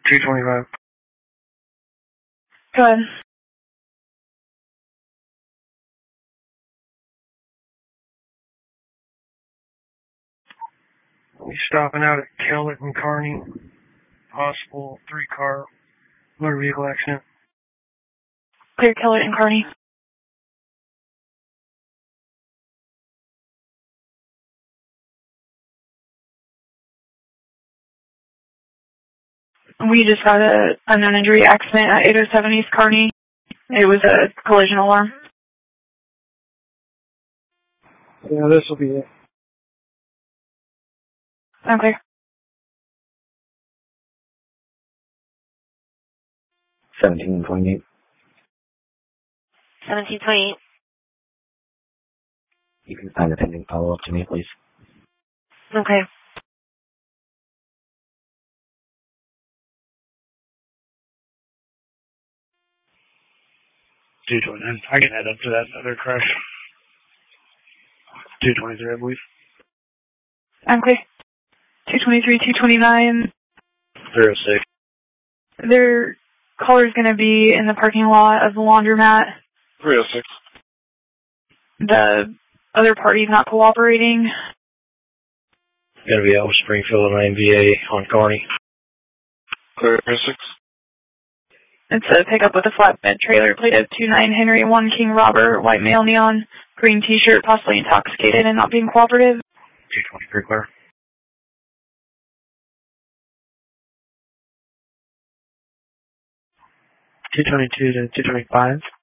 225. Go ahead. We're stopping out at Kellett and Kearney. Possible 3-car motor vehicle accident. Clear Kellett and Kearney. We just got a unknown injury accident at 807 East Kearney. It was a collision alarm. Yeah, this will be it. Okay. 1728. 1728. You can sign the pending follow-up to me, please. Okay. I can add up to that other crash. 223, I believe. Okay. 223, 229. 306. Their caller's going to be in the parking lot of the laundromat. 306. The other party's not cooperating. Gonna be out with Springfield and IMVA on Kearney. 306. It's a pickup with a flatbed trailer, plate of 29 Henry 1 King Robert, white male neon, green t-shirt, possibly intoxicated and not being cooperative. 223 clear. 222 to 225.